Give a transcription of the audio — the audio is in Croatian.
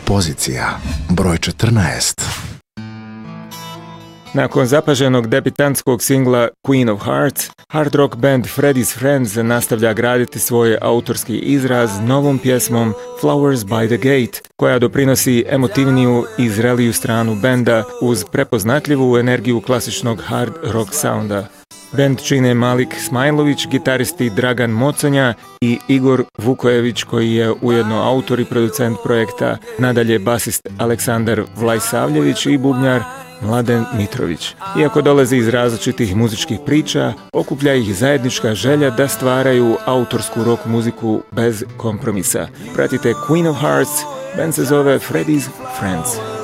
Pozicija broj 14. Nakon zapaženog debitantskog singla Queen of Hearts, hard rock band Freddy's Friends nastavlja graditi svoj autorski izraz novom pjesmom Flowers by the Gate, koja doprinosi emotivniju i zreliju stranu benda uz prepoznatljivu energiju klasičnog hard rock sounda. Band čine Malik Smajlović, gitaristi Dragan Moconja i Igor Vukojević, koji je ujedno autor i producent projekta, nadalje basist Aleksandar Vlajsavljević i bubnjar Mladen Mitrović. Iako dolazi iz različitih muzičkih priča, okuplja ih zajednička želja da stvaraju autorsku rock muziku bez kompromisa. Pratite Queen of Hearts, band se zove Freddy's Friends.